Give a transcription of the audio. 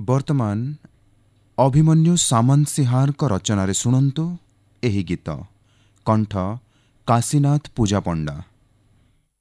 ବର୍ତ୍ତମାନ ଅଭିମନ୍ୟୁ ସାମନ୍ତ ସିହାରଙ୍କ ରଚନାରେ ଶୁଣନ୍ତୁ ଏହି ଗୀତ। କଣ୍ଠ କାଶୀନାଥ ପୂଜା ପଣ୍ଡା।